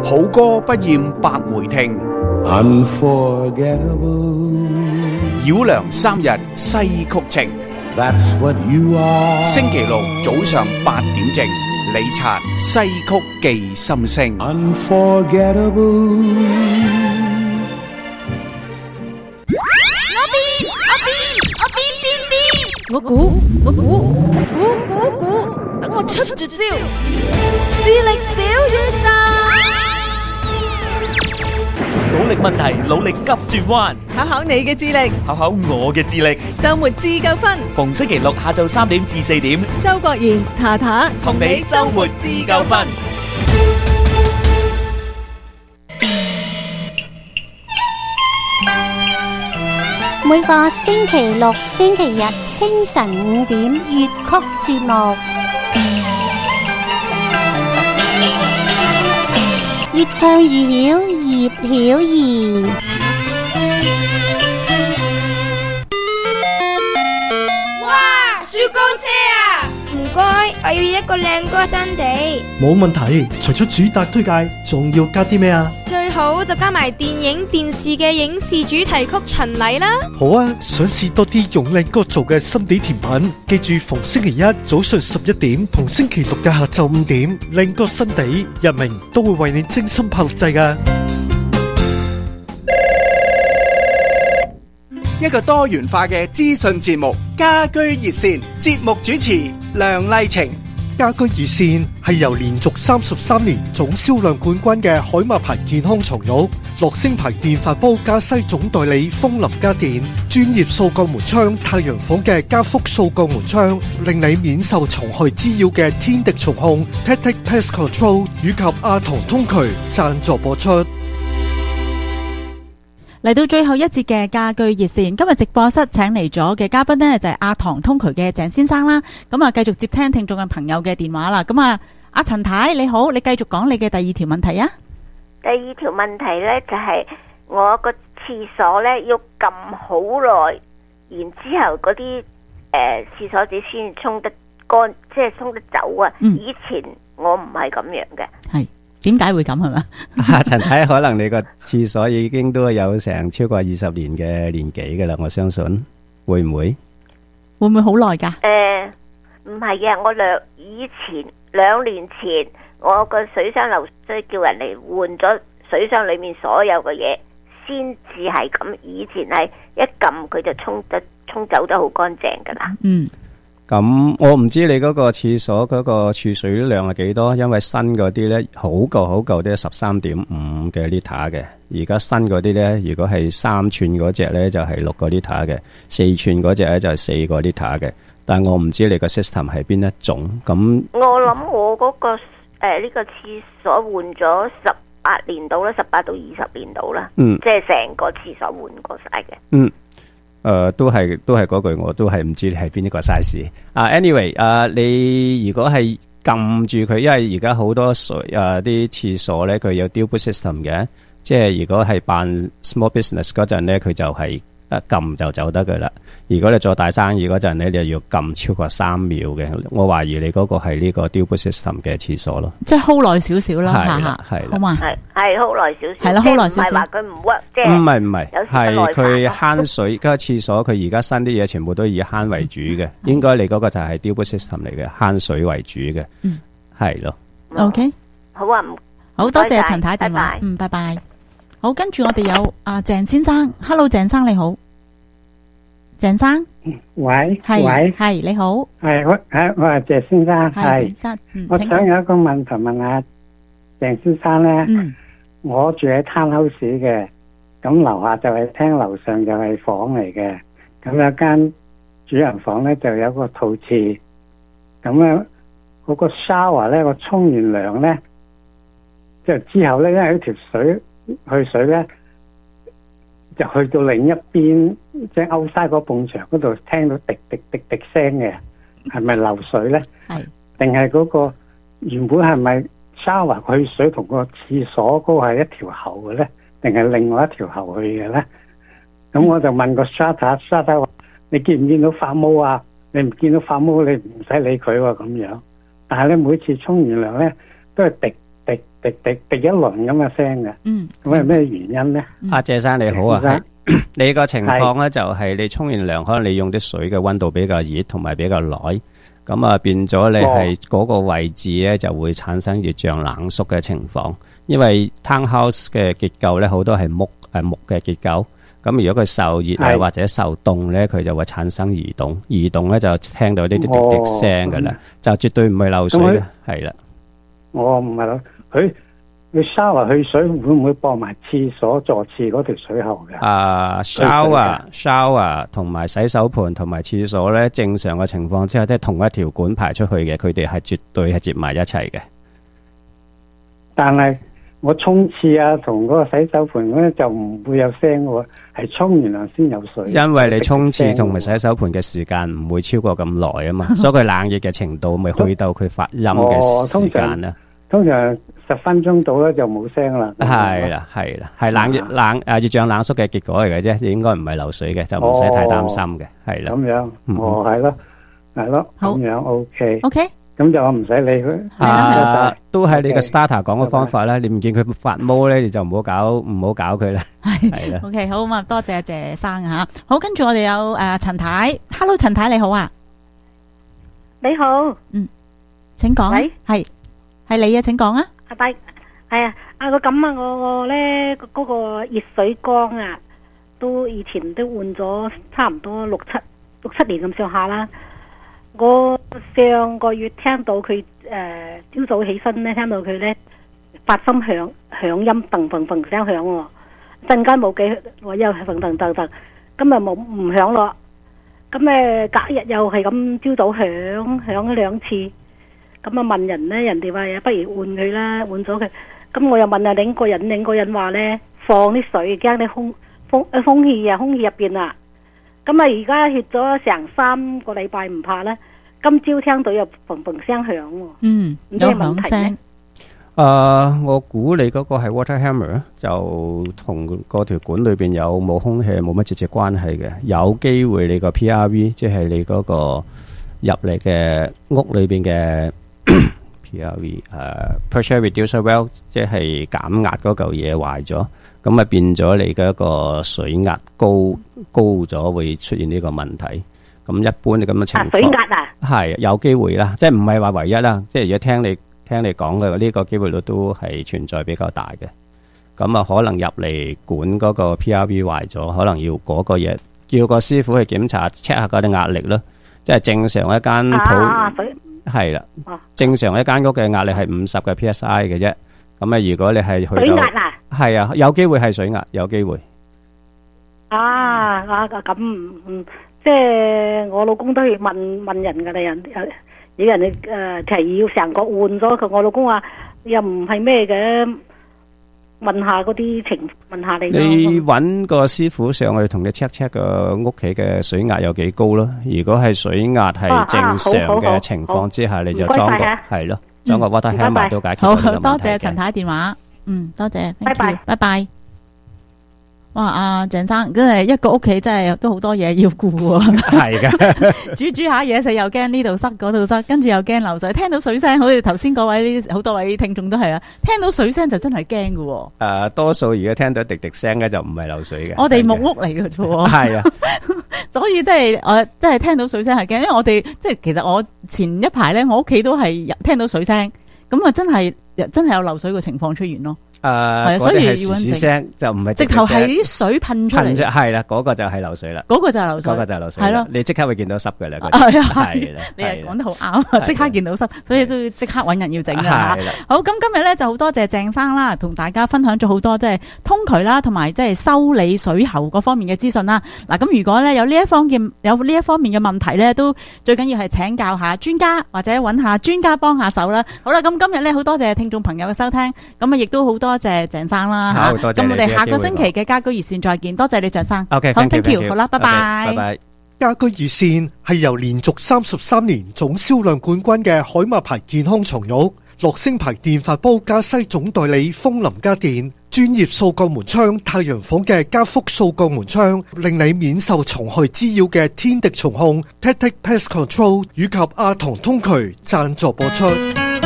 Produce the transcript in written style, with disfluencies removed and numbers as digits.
好歌不厭百回聽， Unforgettable. 繞梁三日西曲情。 That's what you are. 星期六早上8點正，李察西曲記心聲。 Unforgettable. 我估，等我出絕招，智力小宇宙， 努力問題，努力急轉彎， 考考你嘅智力， 考考我嘅智力。 周末自夠分， 逢星期六下晝3點至4點， 周國賢、塔塔同你周末自夠分。 每個星期六、星期日清晨5點粵曲節目，越唱越曉，葉曉儀。 哇！雪糕車啊！唔該，我要一個靚歌新地。 冇問題，除咗主打推介，仲要加啲咩啊？ 最好就加埋電影、電視嘅影視主題曲巡禮啦。 好啊，想試多啲用靚歌做嘅心地甜品，記住逢星期一早上11點同星期六嘅下晝5點，靚歌新地日明都會為你精心拍錄製㗎。 一個多元化嘅資訊節目，家居熱線，節目主持梁麗晴。 家居熱線係由連續33年總銷量冠軍嘅海馬牌健康床褥、樂聲牌電飯煲加西總代理風林家電、專業掃鋼門窗太陽房嘅加福掃鋼門窗，令你免受蟲害滋擾嘅天敵蟲控 Tactic Pest Control 以及阿唐通渠贊助播出。 嚟到最後一節嘅家居熱線，今日直播室請嚟咗嘅嘉賓呢，就係阿唐通渠嘅鄭先生啦。咁啊，繼續接聽聽眾嘅朋友嘅電話啦。咁啊，阿陳太你好，你繼續講你嘅第二條問題啊。 第二條問題呢，就係我個廁所呢要撳好耐，然之後嗰啲廁所紙先沖得乾，即係沖得走啊。以前我唔係咁樣嘅。 係。點解會咁係嘛？ 陳太，可能你個廁所已經都有成超過20年嘅年紀噶啦，我相信會唔會？ 會唔會好耐噶？ 唔係嘅，我2年前，我個水箱漏水，叫人嚟換咗水箱裏面所有嘅嘢，先至係咁。以前係一撳佢就沖走得好乾淨噶啦。 嗯。 咁我唔知你嗰個廁所嗰個儲水量係幾多，因為新嗰啲呢，好舊都係13.5嘅 liter 嘅，而家新嗰啲呢，如果係3寸嗰隻呢，就係6個 liter 嘅，4寸嗰隻呢，就係4個 liter 嘅。但我唔知你個 system 係邊一種。咁我諗我嗰個呢個廁所換咗18年到啦，18到20年到啦，即係成個廁所換過晒嘅。 都係嗰句，我都係唔知你係邊一個 size。anyway， 你如果係撳住佢，因為而家好多水啲廁所咧，佢有 dual boot system 嘅，即係如果係辦 small business 嗰陣咧，佢就係撳就走得噶啦。如果你做大生意嗰陣咧，你就要撳超過3秒嘅。我懷疑你嗰個係呢個 dual boot system 嘅廁所咯， 即係 hold 耐少少啦， 係好嘛？ 係 hold 耐少少， 係啦 hold 耐少少， 唔係話佢唔 work，即係唔係，係佢慳水。嗰個廁所佢而家新啲嘢全部都以慳為主嘅，應該你嗰個就係 dual boot system 嚟嘅，慳水為主嘅，係咯。 OK， 好啊， 好多謝陳太電話，拜拜。好，跟住我哋有阿鄭先生 ，Hello， 鄭生你好。鄭生， 喂， 你好， 我係謝先生， 係， 我想有一個問題問下鄭先生咧，我住喺townhouse嘅，咁樓下就係廳，樓上就係房嚟嘅，咁有間主人房咧就有個套廁，咁咧嗰個 shower 咧，我沖完涼咧，就之後咧，因為條水去水咧。就去到另一邊，即係歐西嗰埲牆嗰度，聽到滴滴滴滴聲嘅，係咪漏水咧？ 係， 定係嗰個原本係咪 shower 去水同個廁所嗰個係一條喉嘅咧？定係另外一條喉去嘅咧？咁我就問個 Strata 話：你見唔見到發毛啊？你唔見到發毛，你唔使理佢喎咁樣。但係咧每次沖完涼咧，都係滴滴一輪咁嘅聲嘅。咁係咩原因咧？ 阿謝生你好啊，你個情況咧就係你沖完涼，可能你用啲水嘅溫度比較熱，同埋比較耐，咁啊變咗你係嗰個位置咧就會產生熱脹冷縮嘅情況。因為 townhouse 嘅結構咧好多係木嘅結構，咁如果佢受熱啊或者受凍咧，佢就會產生移動，移動咧就聽到呢啲滴滴聲噶啦，就絕對唔係漏水嘅，係啦。 我唔係咯，佢shower去水會唔會駁埋廁所坐廁嗰條水喉嘅？shower 同埋洗手盆同埋廁所咧，正常嘅情況之下都係同一條管排出去嘅，佢哋係絕對係接埋一齊嘅。 但係我沖廁啊同嗰個洗手盆咧就唔會有聲喎，係沖完涼先有水。因為你沖廁同埋洗手盆嘅時間唔會超過咁耐啊嘛，所以佢冷熱嘅程度咪去到佢發音嘅時間啦。通常10分鐘到咧就冇聲啦。係啦，係冷熱脹冷縮嘅結果嚟嘅啫，應該唔係漏水嘅，就唔使太擔心嘅。係啦，咁樣，係咯，咁樣 OK。咁就我唔使理佢。都係你個 starter 講嘅方法啦。你唔見佢發毛咧，你就唔好搞佢啦。係啦。 OK， 好嘛，多謝謝生吓。好，跟住我哋有陳太 ，Hello， 陳太你好啊。 你好。 請講。喂，係你啊，請講啊。 阿弟，係啊，我咁啊，我咧嗰個熱水缸啊，都以前都換咗差唔多六七年咁上下啦。我上個月聽到佢朝早起身咧，聽到佢咧發心響音，嘭嘭嘭聲響喎，陣間冇幾我又嘭嘭嘭嘭，今日冇唔響咯，咁隔日又係咁朝早響咗2次，咁啊問人咧，人哋話不如換佢啦，換咗佢，咁我又問下另個人話咧放啲水，驚啲空氣入邊啊。咁啊！而家歇咗成3個禮拜唔怕啦。今朝聽到有嘭嘭聲響喎。有響聲。 我估你嗰個係 water hammer， 就同嗰條管裏邊有冇空氣冇乜直接關係嘅。有機會你個 PRV， 即係你嗰個入嚟嘅屋裏邊嘅 PRV，pressure reducer valve， 即係減壓嗰嚿嘢壞咗。咁啊變咗你嘅一個水壓高咗，會出現呢個問題。咁一般咁嘅情況，水壓啊，係有機會啦，即係唔係話唯一啦。即係如果聽你講嘅呢個機會率都係存在比較大嘅。咁啊可能入嚟管嗰個 PRV 壞咗，可能要嗰個嘢叫個師傅去檢查 check 下嗰啲壓力咯。即係正常一間鋪係啦，正常一間屋嘅壓力係50嘅 PSI 嘅啫。咁啊，如果你係去到水壓啊，係啊，有機會係水壓，有機會。 咁即係我老公都要問人噶啦，有人提議要成個換咗佢，我老公話又唔係咩嘅，問下嗰啲情，問下你。 你揾個師傅上去同你 check 個屋企嘅水壓有幾高咯？如果係水壓係正常嘅情況之下，你就裝個係咯。裝個 water hammer 都解決到呢個問題嘅。好，多謝陳太電話。多謝，拜拜。哇，阿鄭生真係一個屋企真係都好多嘢要顧喎。係噶，煮下嘢食又驚呢度塞嗰度塞，跟住又驚漏水。聽到水聲，好似頭先嗰位好多位聽眾都係啊，聽到水聲就真係驚噶。多數而家聽到滴滴聲咧就唔係漏水嘅。我哋木屋嚟嘅啫。係啊，所以即係我即係聽到水聲係驚，因為我哋即係其實我前一排咧，我屋企都係聽到水聲，咁啊真係有漏水嘅情況出現咯。所以要揾聲就唔係直頭係啲水噴出嚟，係啦，嗰個就係漏水啦，嗰個就係漏水，嗰個就係漏水，係咯，你即刻會見到濕嘅啦，係啦，你係講得好啱，即刻見到濕，所以都要即刻揾人要整噶吓。好，咁今日咧就好多謝鄭生啦，同大家分享咗好多即係通渠啦，同埋即係修理水喉嗰方面嘅資訊啦。嗱，咁如果咧有呢一方面嘅問題咧，都最緊要係請教下專家或者揾下專家幫下手啦。好啦，咁今日咧好多謝聽眾朋友嘅收聽，咁啊亦都好多謝鄭生啦吓，咁我哋下個星期嘅家居熱線再見，多謝你鄭生。OK，好 ，thank you，好啦，拜拜。拜拜。 家居熱線係由連續33年總銷量冠軍嘅海馬牌健康床褥、樂聲牌電飯煲加西總代理楓林家電、專業掃角門窗太陽房嘅加福掃角門窗，令你免受蟲害滋擾嘅天敵蟲控 Tactic Pest Control 以及阿童通渠贊助播出。